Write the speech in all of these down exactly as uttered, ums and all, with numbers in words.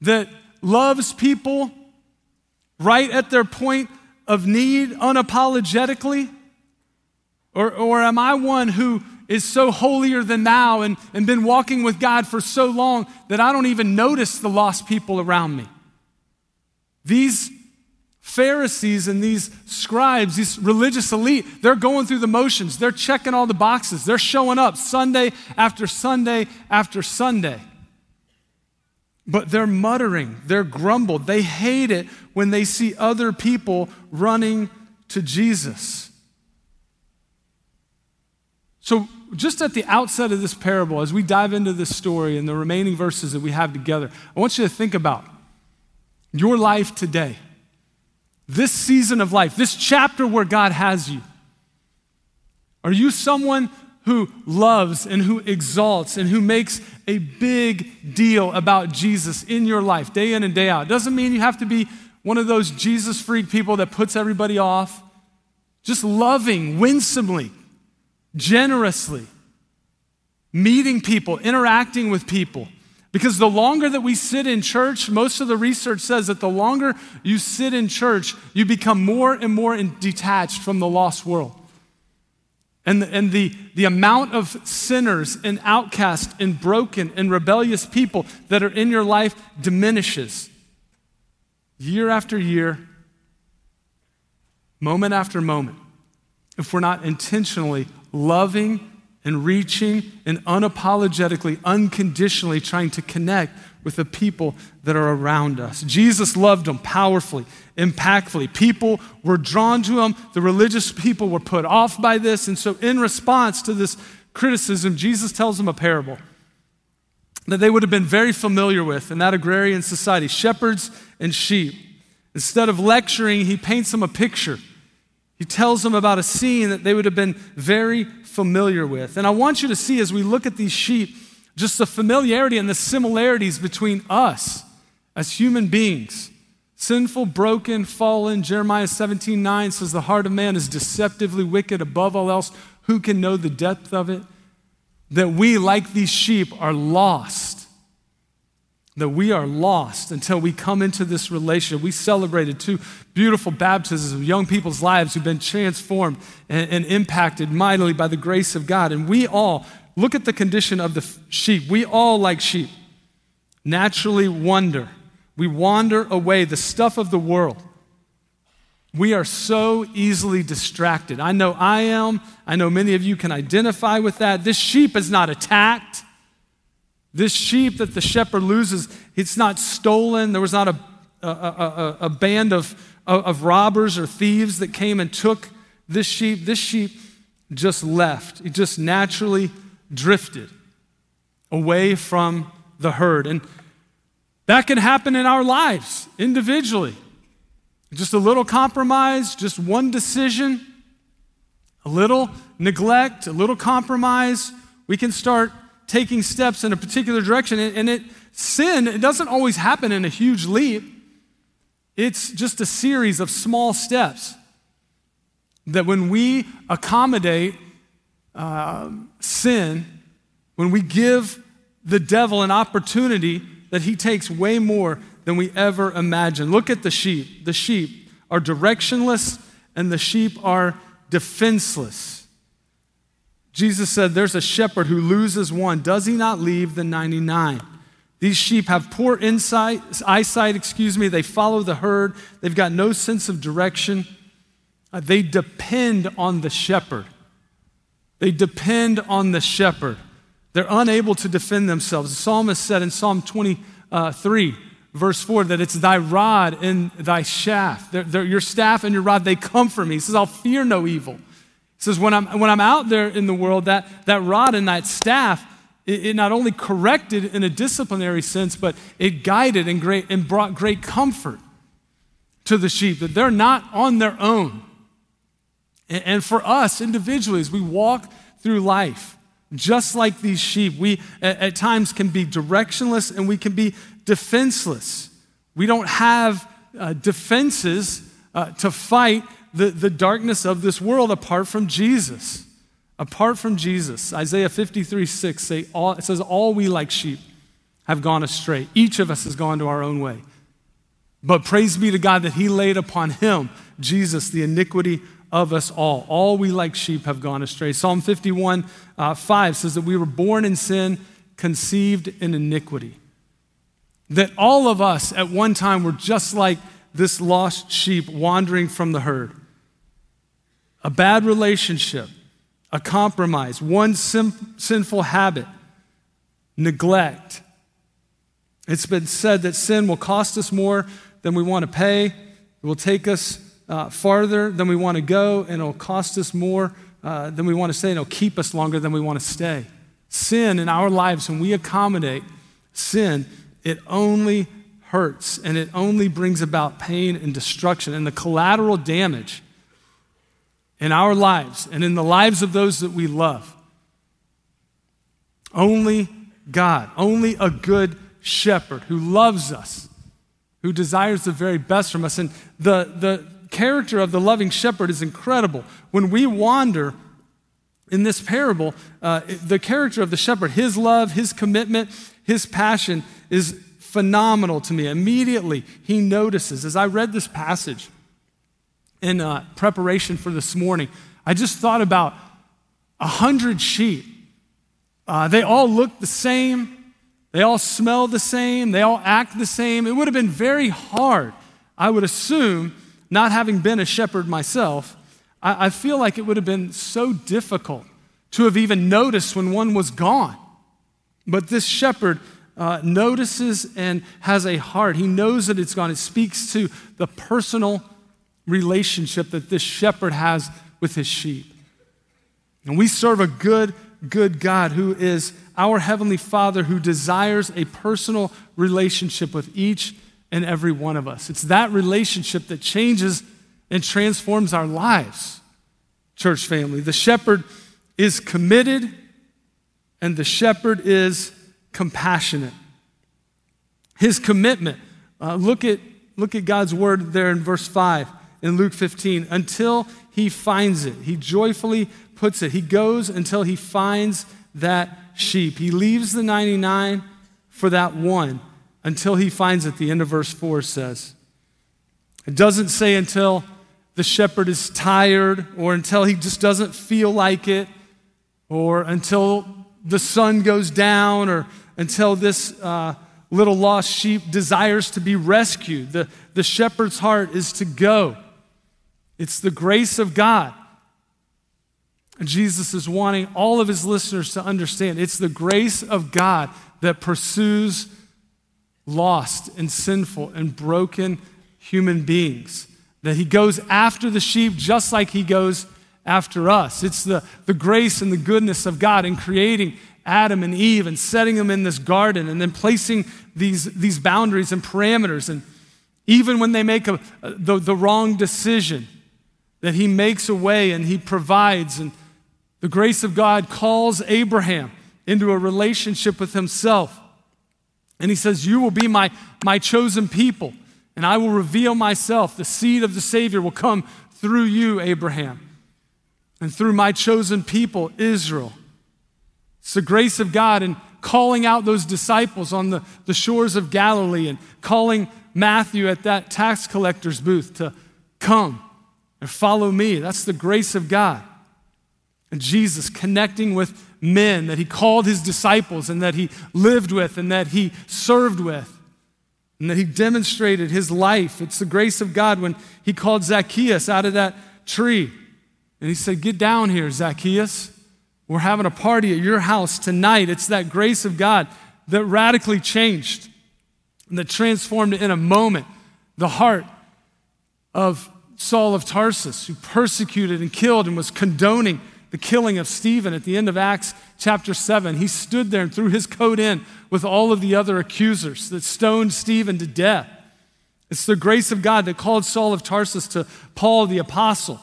that loves people right at their point of need unapologetically? Or, or am I one who is so holier than thou and, and been walking with God for so long that I don't even notice the lost people around me? These Pharisees and these scribes, these religious elite, they're going through the motions. They're checking all the boxes. They're showing up Sunday after Sunday after Sunday. But they're muttering, they're grumbled. They hate it when they see other people running to Jesus. So just at the outset of this parable, as we dive into this story and the remaining verses that we have together, I want you to think about your life today, this season of life, this chapter where God has you. Are you someone who loves and who exalts and who makes a big deal about Jesus in your life, day in and day out? It doesn't mean you have to be one of those Jesus freak people that puts everybody off. Just loving, winsomely, generously, meeting people, interacting with people. Because the longer that we sit in church, most of the research says that the longer you sit in church, you become more and more detached from the lost world. And, the, and the, the amount of sinners and outcasts and broken and rebellious people that are in your life diminishes year after year, moment after moment, if we're not intentionally loving and reaching and unapologetically, unconditionally trying to connect with the people that are around us. Jesus loved them powerfully, impactfully. People were drawn to him. The religious people were put off by this. And so in response to this criticism, Jesus tells them a parable that they would have been very familiar with in that agrarian society, shepherds and sheep. Instead of lecturing, he paints them a picture. He tells them about a scene that they would have been very familiar with. And I want you to see, as we look at these sheep, just the familiarity and the similarities between us as human beings. Sinful, broken, fallen. Jeremiah seventeen nine says the heart of man is deceptively wicked above all else. Who can know the depth of it? That we, like these sheep, are lost. That we are lost until we come into this relationship. We celebrated two beautiful baptisms of young people's lives who've been transformed and, and impacted mightily by the grace of God. And we all, look at the condition of the sheep. We all, like sheep, naturally wander. We wander away, the stuff of the world. We are so easily distracted. I know I am. I know many of you can identify with that. This sheep is not attacked. This sheep that the shepherd loses, it's not stolen. There was not a, a, a, a band of, of robbers or thieves that came and took this sheep. This sheep just left. It just naturally drifted away from the herd. And that can happen in our lives individually. Just a little compromise, just one decision, a little neglect, a little compromise. We can start taking steps in a particular direction. And it sin, it doesn't always happen in a huge leap. It's just a series of small steps that when we accommodate uh, sin, when we give the devil an opportunity, that he takes way more than we ever imagined. Look at the sheep. The sheep are directionless and the sheep are defenseless. Jesus said, there's a shepherd who loses one. Does he not leave the ninety-nine? These sheep have poor insight, eyesight, excuse me. They follow the herd. They've got no sense of direction. Uh, they depend on the shepherd. They depend on the shepherd. They're unable to defend themselves. The psalmist said in Psalm twenty-three, verse four, that it's thy rod and thy staff. They're, they're, your staff and your rod, they comfort me. He says, I'll fear no evil. He says, when I'm, when I'm out there in the world, that, that rod and that staff, it, it not only corrected in a disciplinary sense, but it guided and, great, and brought great comfort to the sheep, that they're not on their own. And, and for us individually, as we walk through life, just like these sheep, we at, at times can be directionless and we can be defenseless. We don't have uh, defenses uh, to fight the, the darkness of this world apart from Jesus. Apart from Jesus. Isaiah fifty-three six say, all, it says, all we like sheep have gone astray. Each of us has gone to our own way. But praise be to God that he laid upon him, Jesus, the iniquity of us all. All we like sheep have gone astray. Psalm fifty-one, uh, five says that we were born in sin, conceived in iniquity. That all of us at one time were just like this lost sheep wandering from the herd. A bad relationship, a compromise, one sim- sinful habit, neglect. It's been said that sin will cost us more than we want to pay. It will take us uh, farther than we want to go, and it will cost us more uh, than we want to stay, and it will keep us longer than we want to stay. Sin in our lives, when we accommodate sin, it only hurts, and it only brings about pain and destruction. And the collateral damage in our lives and in the lives of those that we love, only God, only a good shepherd who loves us, who desires the very best from us. And the, the character of the loving shepherd is incredible. When we wander in this parable, uh, the character of the shepherd, his love, his commitment, his passion is phenomenal to me. Immediately, he notices. As I read this passage in uh, preparation for this morning, I just thought about a hundred sheep. Uh, they all look the same. They all smell the same. They all act the same. It would have been very hard, I would assume, not having been a shepherd myself, I, I feel like it would have been so difficult to have even noticed when one was gone. But this shepherd uh, notices and has a heart. He knows that it's gone. It speaks to the personal relationship that this shepherd has with his sheep. And we serve a good, good God who is our Heavenly Father, who desires a personal relationship with each and every one of us. It's that relationship that changes and transforms our lives, church family. The shepherd is committed, and the shepherd is compassionate. His commitment, uh, look at, look at God's word there in verse five in Luke fifteen. Until he finds it, he joyfully puts it. He goes until he finds that sheep. He leaves the ninety-nine for that one until he finds it. The end of verse four says. It doesn't say until the shepherd is tired, or until he just doesn't feel like it, or until the sun goes down, or until this uh, little lost sheep desires to be rescued. The, the shepherd's heart is to go. It's the grace of God. And Jesus is wanting all of his listeners to understand it's the grace of God that pursues lost and sinful and broken human beings. That he goes after the sheep just like he goes after us. It's the, the grace and the goodness of God in creating Adam and Eve and setting them in this garden and then placing these, these boundaries and parameters. And even when they make a, the, the wrong decision, that he makes a way and he provides. And the grace of God calls Abraham into a relationship with himself. And he says, you will be my, my chosen people, and I will reveal myself. The seed of the Savior will come through you, Abraham, and through my chosen people, Israel. It's the grace of God in calling out those disciples on the, the shores of Galilee and calling Matthew at that tax collector's booth to come and follow me. That's the grace of God. And Jesus connecting with men that he called his disciples and that he lived with and that he served with and that he demonstrated his life. It's the grace of God when he called Zacchaeus out of that tree. And he said, get down here, Zacchaeus. We're having a party at your house tonight. It's that grace of God that radically changed and that transformed in a moment the heart of Saul of Tarsus, who persecuted and killed and was condoning the killing of Stephen at the end of Acts chapter seven. He stood there and threw his coat in with all of the other accusers that stoned Stephen to death. It's the grace of God that called Saul of Tarsus to Paul the apostle,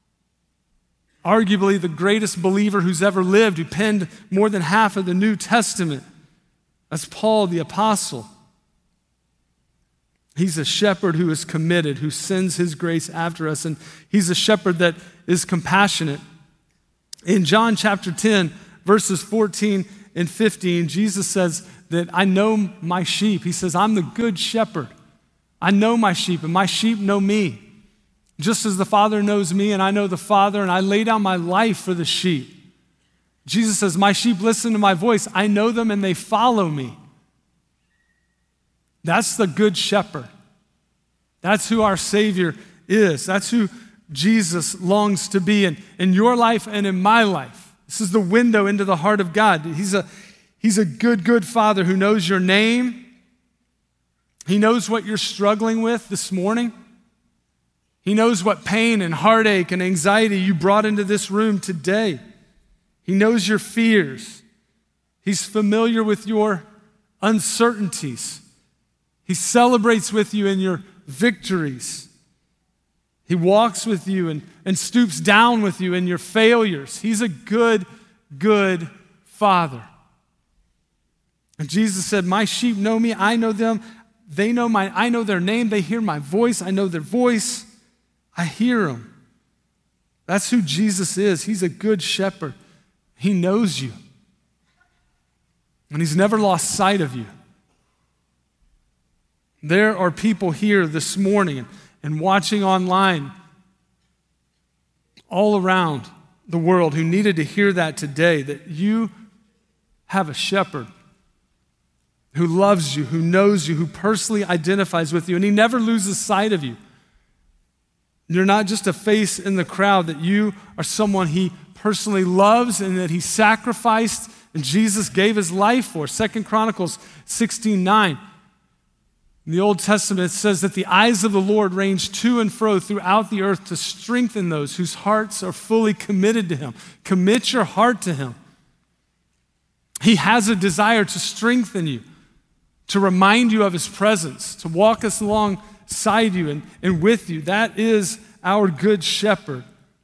arguably the greatest believer who's ever lived, who penned more than half of the New Testament. That's Paul the apostle. He's a shepherd who is committed, who sends his grace after us, and he's a shepherd that is compassionate. In John chapter ten, verses fourteen and fifteen, Jesus says that I know my sheep. He says, I'm the good shepherd. I know my sheep, and my sheep know me. Just as the Father knows me, and I know the Father, and I lay down my life for the sheep. Jesus says, my sheep listen to my voice. I know them, and they follow me. That's the good shepherd. That's who our Savior is. That's who Jesus longs to be in, in your life and in my life. This is the window into the heart of God. He's a, he's a good, good Father who knows your name. He knows what you're struggling with this morning. He knows what pain and heartache and anxiety you brought into this room today. He knows your fears. He's familiar with your uncertainties. He celebrates with you in your victories. He walks with you and, and stoops down with you in your failures. He's a good, good Father. And Jesus said, my sheep know me, I know them. They know my, I know their name, they hear my voice, I know their voice, I hear them. That's who Jesus is. He's a good shepherd. He knows you. And he's never lost sight of you. There are people here this morning and, and watching online all around the world who needed to hear that today, that you have a shepherd who loves you, who knows you, who personally identifies with you, and he never loses sight of you. You're not just a face in the crowd, that you are someone he personally loves and that he sacrificed and Jesus gave his life for. Second Chronicles sixteen nine. In the Old Testament, it says that the eyes of the Lord range to and fro throughout the earth to strengthen those whose hearts are fully committed to him. Commit your heart to him. He has a desire to strengthen you, to remind you of his presence, to walk us alongside you and, and with you. That is our good shepherd.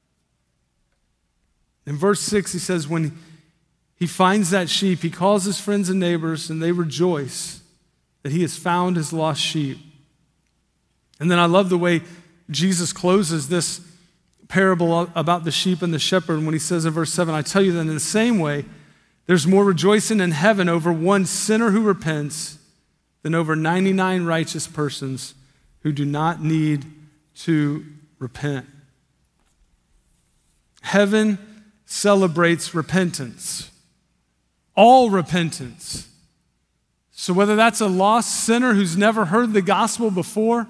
In verse six, he says, when he finds that sheep, he calls his friends and neighbors, and they rejoice that he has found his lost sheep. And then I love the way Jesus closes this parable about the sheep and the shepherd when he says in verse seven, I tell you that in the same way, there's more rejoicing in heaven over one sinner who repents than over ninety-nine righteous persons who do not need to repent. Heaven celebrates repentance, all repentance. So whether that's a lost sinner who's never heard the gospel before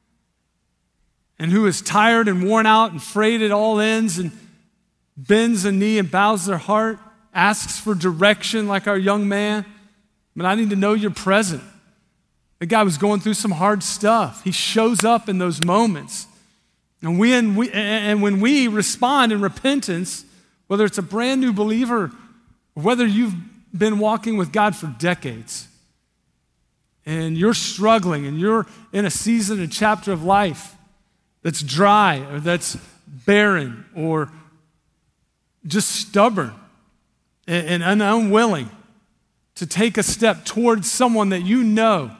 and who is tired and worn out and frayed at all ends and bends a knee and bows their heart, asks for direction like our young man, but I need to know you're present. The guy was going through some hard stuff. He shows up in those moments. And when we, and when we respond in repentance, whether it's a brand new believer or whether you've been walking with God for decades, and you're struggling and you're in a season, a chapter of life that's dry or that's barren or just stubborn and, and unwilling to take a step towards someone that you know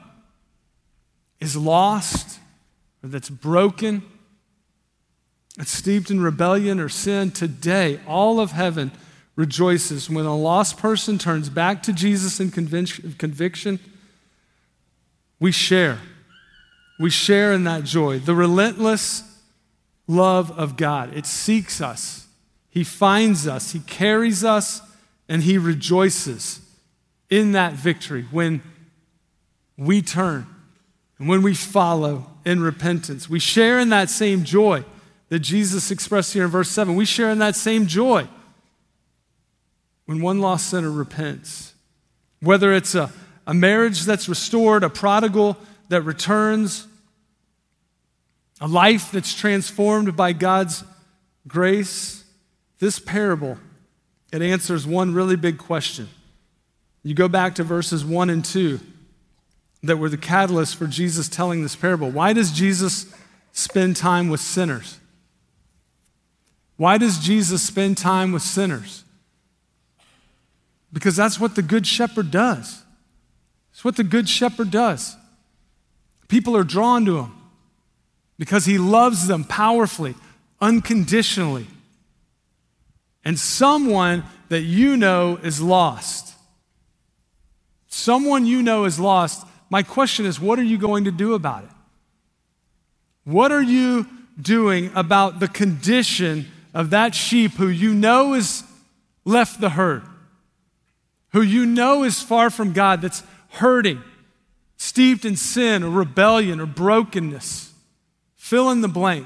is lost or that's broken, that's steeped in rebellion or sin, today all of heaven rejoices when a lost person turns back to Jesus in convic- conviction. We share. We share in that joy. The relentless love of God. It seeks us. He finds us. He carries us, and he rejoices in that victory when we turn and when we follow in repentance. We share in that same joy that Jesus expressed here in verse seven. We share in that same joy when one lost sinner repents. Whether it's a A marriage that's restored, a prodigal that returns, a life that's transformed by God's grace. This parable, it answers one really big question. You go back to verses one and two that were the catalyst for Jesus telling this parable. Why does Jesus spend time with sinners? Why does Jesus spend time with sinners? Because that's what the Good Shepherd does. It's what the Good Shepherd does. People are drawn to him because he loves them powerfully, unconditionally. And someone that you know is lost, someone you know is lost, my question is, what are you going to do about it? What are you doing about the condition of that sheep who you know is left the herd, who you know is far from God, that's hurting, steeped in sin or rebellion or brokenness? Fill in the blank.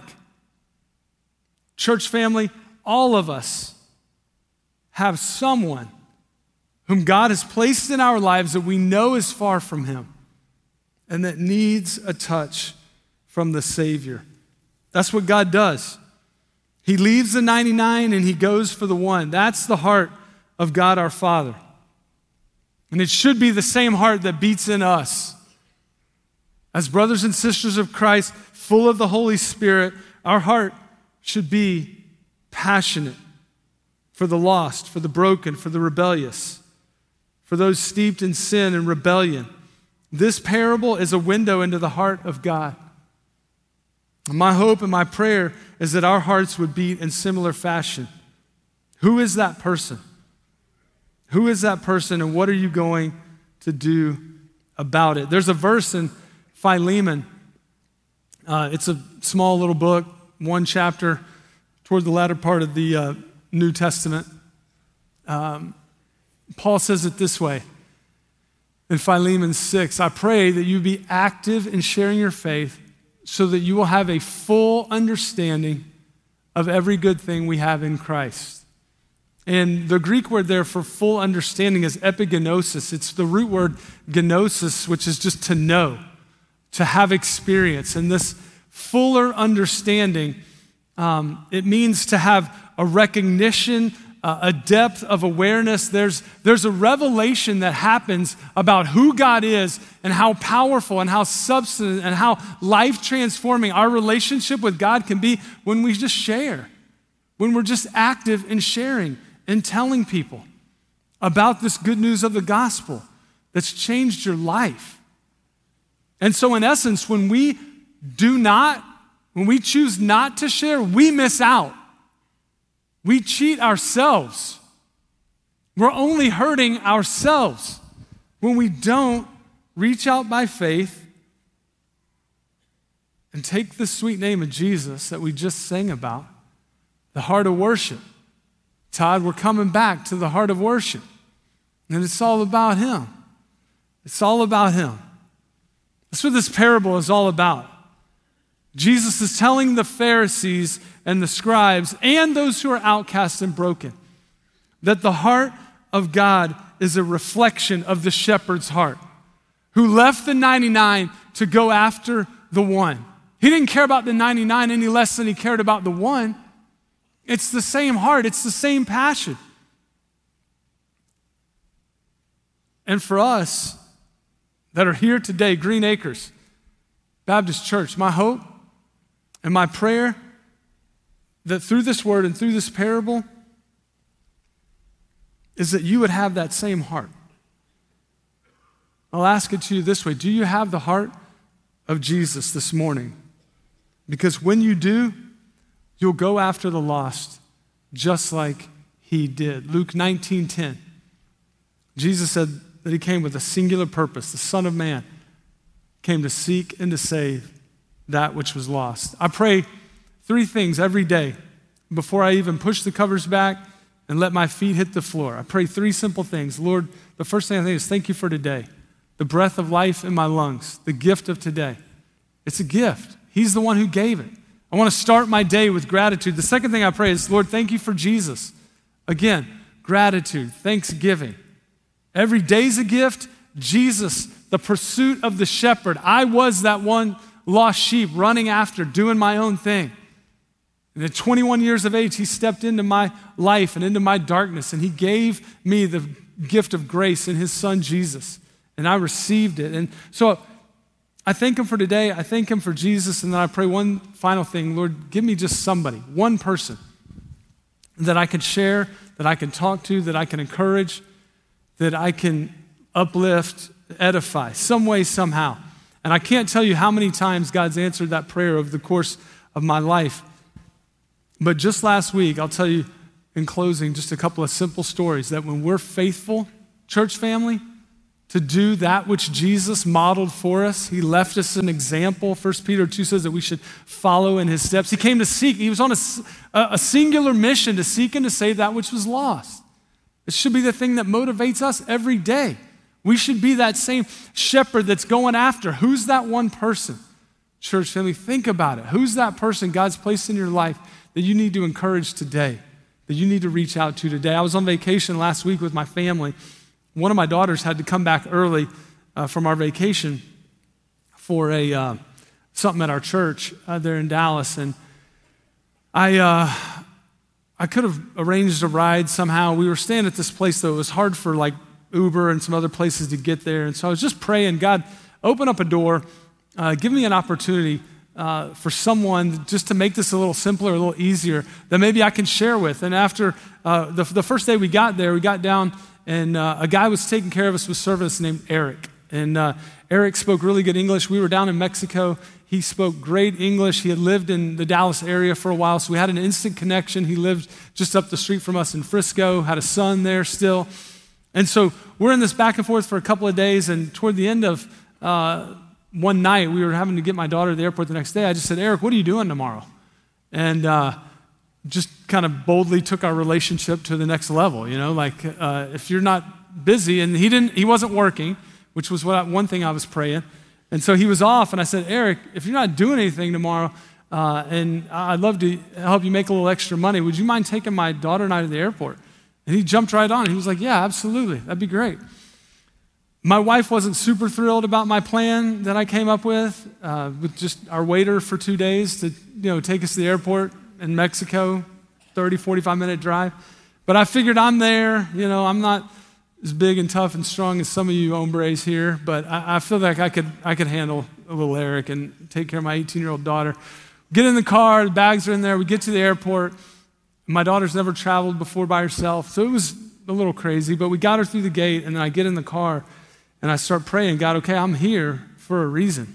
Church family, all of us have someone whom God has placed in our lives that we know is far from him and that needs a touch from the Savior. That's what God does. He leaves the ninety-nine and he goes for the one. That's the heart of God our Father. And it should be the same heart that beats in us. As brothers and sisters of Christ, full of the Holy Spirit, our heart should be passionate for the lost, for the broken, for the rebellious, for those steeped in sin and rebellion. This parable is a window into the heart of God. My hope and my prayer is that our hearts would beat in similar fashion. Who is that person? Who is that person, and what are you going to do about it? There's a verse in Philemon. Uh, it's a small little book, one chapter toward the latter part of the uh, New Testament. Um, Paul says it this way in Philemon six, I pray that you be active in sharing your faith so that you will have a full understanding of every good thing we have in Christ. And the Greek word there for full understanding is epigenosis. It's the root word gnosis, which is just to know, to have experience. And this fuller understanding, um, it means to have a recognition, uh, a depth of awareness. There's, there's a revelation that happens about who God is and how powerful and how substantive and how life-transforming our relationship with God can be when we just share, when we're just active in sharing and telling people about this good news of the gospel that's changed your life. And so in essence, when we do not, when we choose not to share, we miss out. We cheat ourselves. We're only hurting ourselves when we don't reach out by faith and take the sweet name of Jesus that we just sang about, the heart of worship. Todd, we're coming back to the heart of worship. And it's all about him. It's all about him. That's what this parable is all about. Jesus is telling the Pharisees and the scribes and those who are outcast and broken that the heart of God is a reflection of the shepherd's heart, who left the ninety-nine to go after the one. He didn't care about the ninety-nine any less than he cared about the one. It's the same heart. It's the same passion. And for us that are here today, Green Acres Baptist Church, my hope and my prayer that through this word and through this parable is that you would have that same heart. I'll ask it to you this way. Do you have the heart of Jesus this morning? Because when you do, you'll go after the lost just like he did. Luke nineteen ten. Jesus said that he came with a singular purpose. The Son of Man came to seek and to save that which was lost. I pray three things every day before I even push the covers back and let my feet hit the floor. I pray three simple things. Lord, the first thing I think is thank you for today. The breath of life in my lungs, the gift of today. It's a gift. He's the one who gave it. I want to start my day with gratitude. The second thing I pray is, Lord, thank you for Jesus. Again, gratitude, thanksgiving. Every day's a gift. Jesus, the pursuit of the shepherd. I was that one lost sheep running after, doing my own thing. And at twenty-one years of age, he stepped into my life and into my darkness, and he gave me the gift of grace in his son, Jesus. And I received it. And so I thank him for today. I thank him for Jesus. And then I pray one final thing. Lord, give me just somebody, one person that I can share, that I can talk to, that I can encourage, that I can uplift, edify, some way, somehow. And I can't tell you how many times God's answered that prayer over the course of my life. But just last week, I'll tell you in closing just a couple of simple stories that when we're faithful, church family, to do that which Jesus modeled for us. He left us an example. First Peter two says that we should follow in his steps. He came to seek. He was on a, a singular mission to seek and to save that which was lost. It should be the thing that motivates us every day. We should be that same shepherd that's going after. Who's that one person? Church family, think about it. Who's that person God's placed in your life that you need to encourage today, that you need to reach out to today? I was on vacation last week with my family. One of my daughters had to come back early uh, from our vacation for a uh, something at our church uh, there in Dallas, and I uh, I could have arranged a ride somehow. We were staying at this place, though. It was hard for like Uber and some other places to get there, and so I was just praying, God, open up a door, uh, give me an opportunity uh, for someone just to make this a little simpler, a little easier, that maybe I can share with. And after uh, the, the first day we got there, we got down, and uh, a guy was taking care of us, was serving us named Eric. And uh, Eric spoke really good English. We were down in Mexico. He spoke great English. He had lived in the Dallas area for a while, so we had an instant connection. He lived just up the street from us in Frisco, had a son there still. And so we're in this back and forth for a couple of days, and toward the end of uh, one night, we were having to get my daughter to the airport the next day. I just said, Eric, what are you doing tomorrow? And uh, just kind of boldly took our relationship to the next level, you know, like uh, if you're not busy, and he didn't, he wasn't working, which was what I, one thing I was praying. And so he was off, and I said, Eric, if you're not doing anything tomorrow, uh, and I'd love to help you make a little extra money, would you mind taking my daughter and I to the airport? And he jumped right on. He was like, yeah, absolutely. That'd be great. My wife wasn't super thrilled about my plan that I came up with, uh, with just our waiter for two days to, you know, take us to the airport in Mexico, thirty, forty-five minute drive. But I figured I'm there, you know, I'm not as big and tough and strong as some of you hombres here, but I, I feel like I could I could handle a little Eric and take care of my eighteen-year-old daughter. Get in the car, the bags are in there, we get to the airport. My daughter's never traveled before by herself, so it was a little crazy, but we got her through the gate, and then I get in the car, and I start praying, God, okay, I'm here for a reason.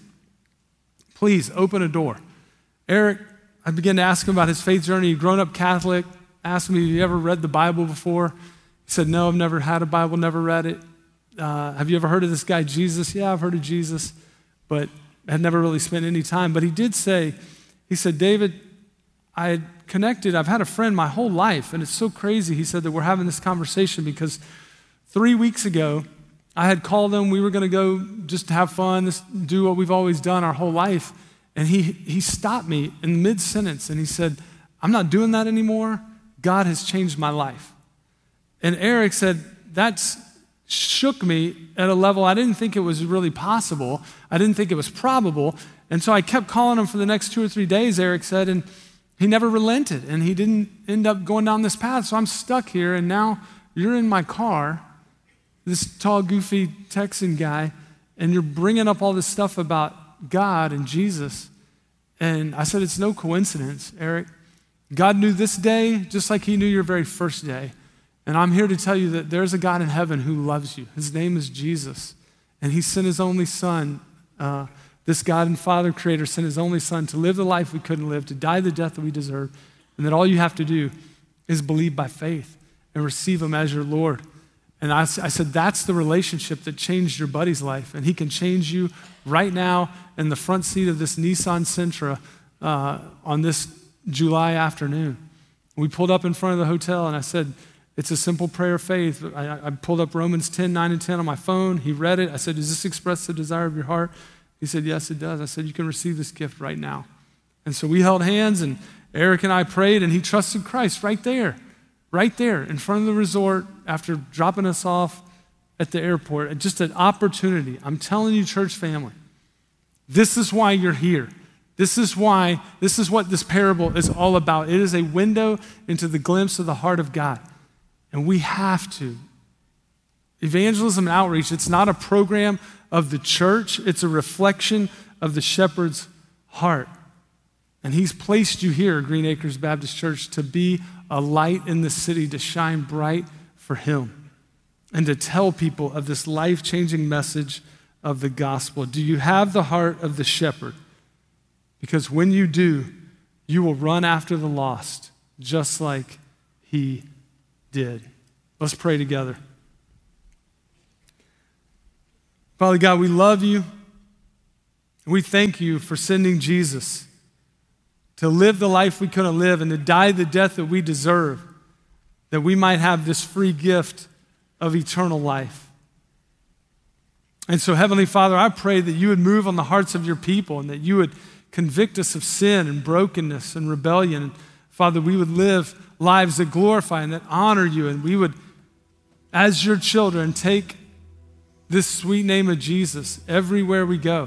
Please open a door. Eric, I began to ask him about his faith journey. He'd grown up Catholic, asked me, have you ever read the Bible before? He said, no, I've never had a Bible, never read it. Uh, have you ever heard of this guy, Jesus? Yeah, I've heard of Jesus, but had never really spent any time. But he did say, he said, David, I had connected, I've had a friend my whole life, and it's so crazy, he said, that we're having this conversation because three weeks ago, I had called him, we were gonna go just have fun, just do what we've always done our whole life, and he, he stopped me in mid-sentence, and he said, I'm not doing that anymore, God has changed my life. And Eric said, that's shook me at a level I didn't think it was really possible, I didn't think it was probable, and so I kept calling him for the next two or three days, Eric said, and he never relented, and he didn't end up going down this path, so I'm stuck here, and now you're in my car, this tall, goofy Texan guy, and you're bringing up all this stuff about God and Jesus. And I said, it's no coincidence, Eric. God knew this day just like he knew your very first day. And I'm here to tell you that there's a God in heaven who loves you. His name is Jesus. And he sent his only son, uh, this God and Father creator sent his only son to live the life we couldn't live, to die the death that we deserve. And that all you have to do is believe by faith and receive him as your Lord. And I, I said, that's the relationship that changed your buddy's life. And he can change you right now in the front seat of this Nissan Sentra uh, on this July afternoon. We pulled up in front of the hotel, and I said, it's a simple prayer of faith. I, I pulled up Romans ten, nine and ten on my phone. He read it. I said, does this express the desire of your heart? He said, yes, it does. I said, you can receive this gift right now. And so we held hands, and Eric and I prayed, and he trusted Christ right there. Right there in front of the resort after dropping us off at the airport. Just an opportunity. I'm telling you, church family, this is why you're here. This is why, this is what this parable is all about. It is a window into the glimpse of the heart of God. And we have to. Evangelism and outreach, it's not a program of the church. It's a reflection of the shepherd's heart. And he's placed you here, Green Acres Baptist Church, to be a light in the city, to shine bright for him and to tell people of this life-changing message of the gospel. Do you have the heart of the shepherd? Because when you do, you will run after the lost, just like he did. Let's pray together. Father God, we love you. And we thank you for sending Jesus to live the life we couldn't live and to die the death that we deserve, that we might have this free gift of eternal life. And so, Heavenly Father, I pray that you would move on the hearts of your people and that you would convict us of sin and brokenness and rebellion. And Father, we would live lives that glorify and that honor you, and we would, as your children, take this sweet name of Jesus everywhere we go.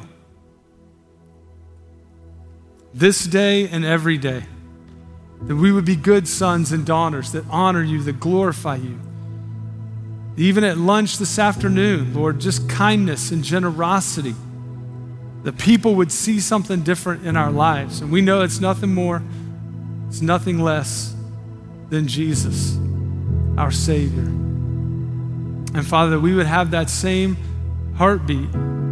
This day and every day, that we would be good sons and daughters that honor you, that glorify you. Even at lunch this afternoon, Lord, just kindness and generosity, that people would see something different in our lives. And we know it's nothing more, it's nothing less than Jesus, our Savior. And Father, that we would have that same heartbeat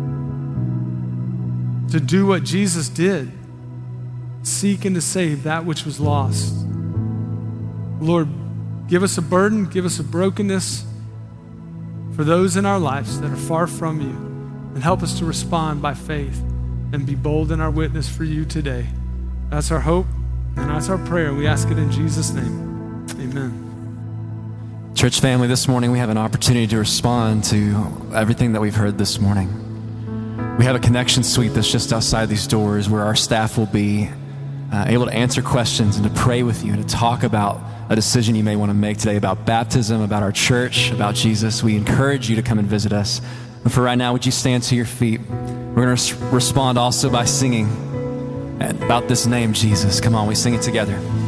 to do what Jesus did, seek and to save that which was lost. Lord, give us a burden, give us a brokenness for those in our lives that are far from you, and help us to respond by faith and be bold in our witness for you today. That's our hope and that's our prayer. We ask it in Jesus' name. Amen. Church family, this morning we have an opportunity to respond to everything that we've heard this morning. We have a connection suite that's just outside these doors where our staff will be Uh, able to answer questions and to pray with you and to talk about a decision you may want to make today about baptism, about our church, about Jesus. We encourage you to come and visit us. And for right now, would you stand to your feet? We're going to res- respond also by singing about this name, Jesus. Come on, we sing it together.